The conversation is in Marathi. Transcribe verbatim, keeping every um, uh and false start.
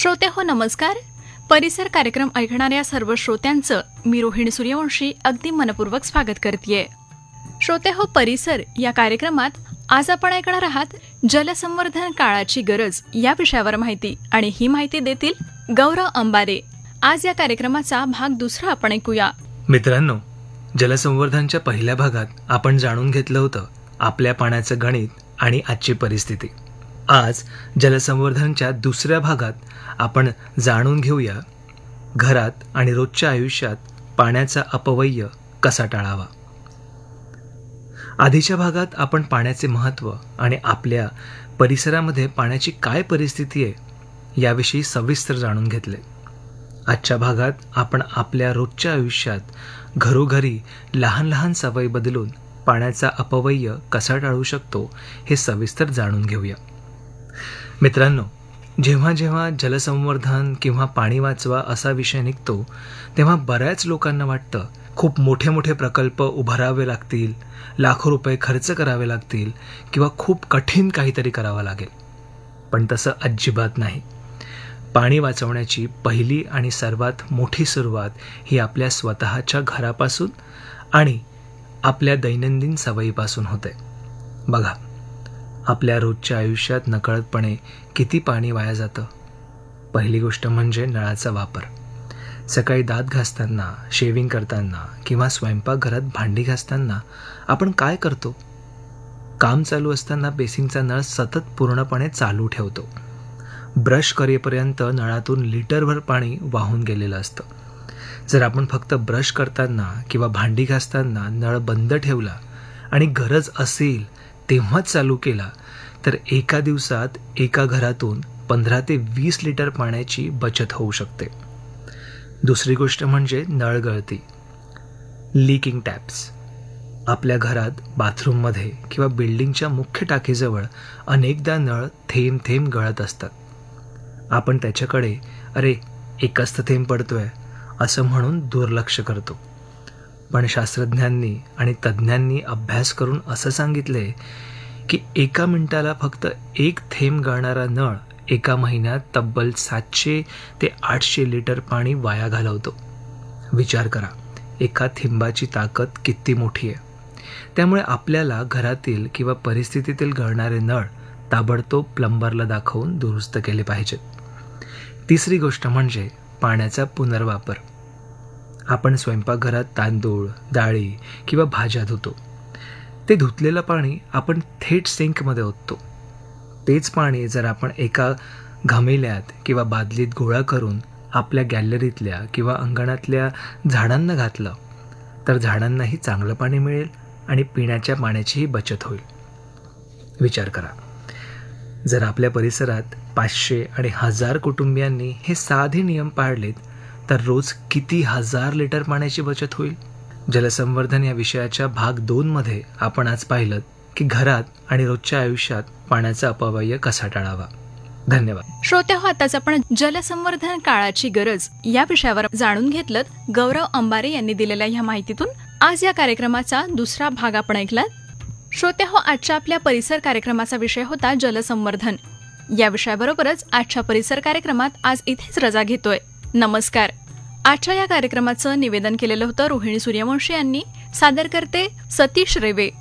श्रोते हो नमस्कार. परिसर कार्यक्रम ऐकणाऱ्या सर्व श्रोत्यांचं मी रोहिणी सूर्यवंशी अगदी मनपूर्वक स्वागत करतेय. श्रोते हो परिसर या कार्यक्रमात आज आपण ऐकणार आहात जलसंवर्धन काळाची गरज या विषयावर माहिती, आणि ही माहिती देतील गौरव अंबारे. आज या कार्यक्रमाचा भाग दुसरा आपण ऐकूया. मित्रांनो, जलसंवर्धनच्या पहिल्या भागात आपण जाणून घेतलं होतं आपल्या पाण्याचं गणित आणि आजची परिस्थिती. आज जलसंवर्धनच्या दुसऱ्या भागात आपण जाणून घेऊया घरात आणि रोजच्या आयुष्यात पाण्याचा अपव्यय कसा टाळावा. आधीच्या भागात आपण पाण्याचे महत्त्व आणि आपल्या परिसरामध्ये पाण्याची काय परिस्थिती आहे याविषयी सविस्तर जाणून घेतले. आजच्या भागात आपण आपल्या रोजच्या आयुष्यात घरोघरी लहान लहान सवयी बदलून पाण्याचा अपव्यय कसा टाळू शकतो हे सविस्तर जाणून घेऊया. मित्रांनो, जेव्हा जेव्हा जलसंवर्धन किंवा पाणी वाचवा असा विषय निघतो तेव्हा बऱ्याच लोकांना वाटतं खूप मोठे मोठे प्रकल्प उभारावे लागतील, लाखो रुपये खर्च करावे लागतील किंवा खूप कठीण काहीतरी करावं लागेल. पण तसं अजिबात नाही. पाणी वाचवण्याची पहिली आणि सर्वात मोठी सुरुवात ही आपल्या स्वतःच्या घरापासून आणि आपल्या दैनंदिन सवयीपासून होते. बघा, आपल्या रोजच्या आयुष्यात नकळतपणे किती पाणी वाया जातं. पहिली गोष्ट म्हणजे नळाचा वापर. सकाळी दात घासताना, शेविंग करताना किंवा स्वयंपाकघरात भांडी घासताना आपण काय करतो? काम चालू असताना बेसिनचा नळ सतत पूर्णपणे चालू ठेवतो. ब्रश करेपर्यंत नळातून लिटरभर पाणी वाहून गेलेलं असतं. जर आपण फक्त ब्रश करताना किंवा भांडी घासताना नळ बंद ठेवला आणि गरज असेल तेव्हाच चालू केला तर एका दिवसात एका घरातून पंधरा ते वीस लिटर पाण्याची बचत होऊ शकते. दुसरी गोष्ट म्हणजे नळ गळती, लीकिंग टॅप्स. आपल्या घरात बाथरूममध्ये किंवा बिल्डिंगच्या मुख्य टाकीजवळ अनेकदा नळ थेंब थेंब गळत असतात. आपण त्याच्याकडे अरे एकच तर थेंब पडतोय असं म्हणून दुर्लक्ष करतो. पण शास्त्रज्ञांनी आणि तज्ज्ञांनी अभ्यास करून असं सांगितले की एका मिनिटाला फक्त एक थेंब गळणारा नळ एका महिन्यात तब्बल सातशे ते आठशे लिटर पाणी वाया घालवतो. विचार करा, एका थेंबाची ताकद किती मोठी आहे. त्यामुळे आपल्याला घरातील किंवा परिस्थितीतील गळणारे नळ ताबडतोब प्लंबरला दाखवून दुरुस्त केले पाहिजेत. तिसरी गोष्ट म्हणजे पाण्याचा पुनर्वापर. आपण स्वयंपाकघरात तांदूळ, डाळी किंवा भाज्या धुतो. ते धुतलेलं पाणी आपण थेट सिंकमध्ये ओततो. तेच पाणी जर आपण एका घमेल्यात किंवा बादलीत गोळा करून आपल्या गॅलरीतल्या किंवा अंगणातल्या झाडांना घातलं तर झाडांनाही चांगलं पाणी मिळेल आणि पिण्याच्या पाण्याचीही बचत होईल. विचार करा, जर आपल्या परिसरात पाचशे आणि हजार कुटुंबियांनी हे साधे नियम पाळलेत तर रोज किती हजार लिटर पाण्याची बचत होईल. जलसंवर्धन या विषयाच्या भाग दोन मध्ये आपण आज पाहिलं की घरात आणि रोजच्या आयुष्यात पाण्याचा अपव्यय कसा टाळावा. धन्यवाद. श्रोते हो, आताच आपण जलसंवर्धन काळाची गरज या विषयावर जाणून घेतलं गौरव अंबारे यांनी दिलेल्या ह्या माहितीतून. आज या कार्यक्रमाचा दुसरा भाग आपण ऐकलात. श्रोते हो, आजच्या आपल्या परिसर कार्यक्रमाचा विषय होता जलसंवर्धन. या विषयाबरोबरच आजच्या परिसर कार्यक्रमात आज इथेच रजा घेतोय. नमस्कार. आजच्या या कार्यक्रमाचं निवेदन केलेलं होतं रोहिणी सूर्यवंशी यांनी. सादर करते सतीश रेवे.